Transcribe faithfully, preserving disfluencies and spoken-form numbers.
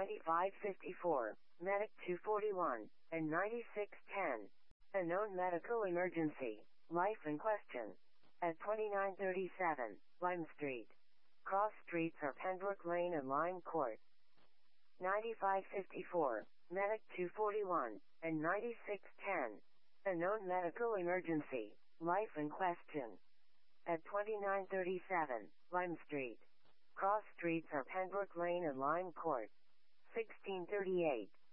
ninety-five fifty-four, Medic two forty-one, and ninety-six ten. A known medical emergency, life in question. At twenty-nine thirty-seven, Lime Street. Cross streets are Pembroke Lane and Lime Court. ninety-five fifty-four, Medic two forty-one, and ninety-six ten. A known medical emergency, life in question. At twenty-nine thirty-seven, Lime Street. Cross streets are Pembroke Lane and Lime Court. sixteen thirty-eight,